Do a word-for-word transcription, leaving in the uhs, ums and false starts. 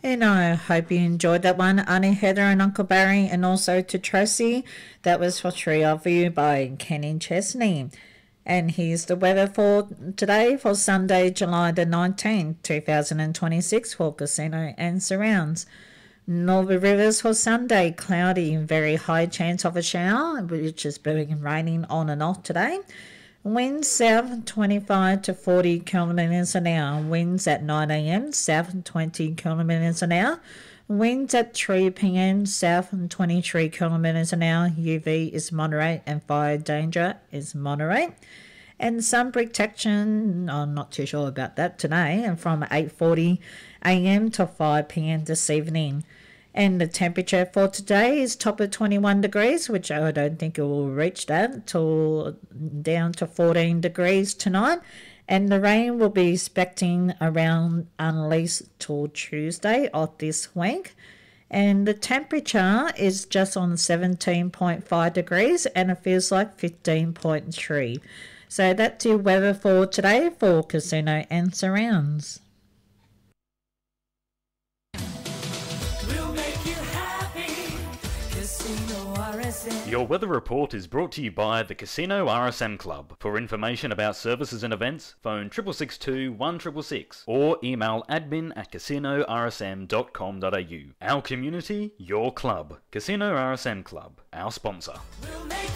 And I hope you enjoyed that one, Auntie Heather and Uncle Barry, and also to Tracy. That was for Tree of You by Kenny Chesney. And here's the weather for today, for Sunday, July the nineteenth, two thousand twenty-six, for Casino and surrounds. Northern Rivers for Sunday, cloudy, very high chance of a shower, which is been raining on and off today. Winds south twenty-five to forty kilometres an hour. Winds at nine a m south twenty kilometres an hour. Winds at three p m south twenty-three kilometres an hour. U V is moderate and fire danger is moderate. And sun protection, I'm not too sure about that today, and from eight forty a m to five p m this evening. And the temperature for today is top of twenty-one degrees, which I don't think it will reach that, till down to fourteen degrees tonight. And the rain will be expecting around at least till Tuesday of this week. And the temperature is just on seventeen point five degrees and it feels like fifteen point three. So that's your weather for today for Casino and surrounds. Your weather report is brought to you by the Casino R S M Club. For information about services and events, phone six six two, one six six six or email admin at casino r s m dot com dot a u. Our community, your club. Casino R S M Club, our sponsor.